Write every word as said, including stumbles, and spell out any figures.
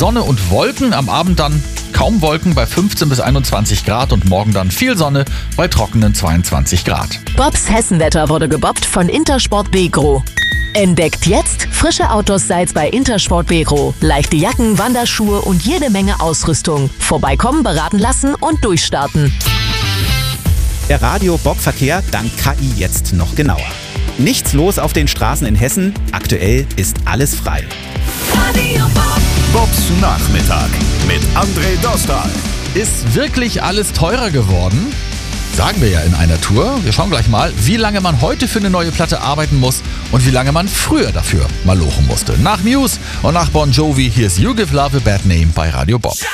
Sonne und Wolken, am Abend dann kaum Wolken bei fünfzehn bis einundzwanzig Grad und morgen dann viel Sonne bei trockenen zweiundzwanzig Grad. Bobs Hessenwetter wurde gebobbt von Intersport Begro. Entdeckt jetzt frische Autos bei Intersport Begro. Leichte Jacken, Wanderschuhe und jede Menge Ausrüstung. Vorbeikommen, beraten lassen und durchstarten. Der Radio-Bob-Verkehr dank K I jetzt noch genauer. Nichts los auf den Straßen in Hessen. Aktuell ist alles frei. Radio Bob. Bobs Nachmittag mit André Dostal. Ist wirklich alles teurer geworden? Sagen wir ja in einer Tour. Wir schauen gleich mal, wie lange man heute für eine neue Platte arbeiten muss und wie lange man früher dafür malochen musste. Nach Muse und nach Bon Jovi, hier ist You Give Love a Bad Name bei Radio Bob.